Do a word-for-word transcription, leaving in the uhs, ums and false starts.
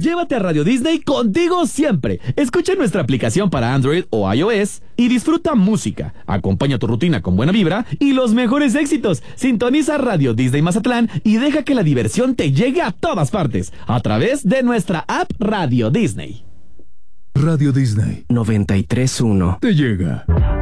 Llévate a Radio Disney contigo siempre. Escucha nuestra aplicación para Android o iOS y disfruta música. Acompaña tu rutina con buena vibra y los mejores éxitos. Sintoniza Radio Disney Mazatlán y deja que la diversión te llegue a todas partes a través de nuestra app Radio Disney. Radio Disney noventa y tres punto uno te llega.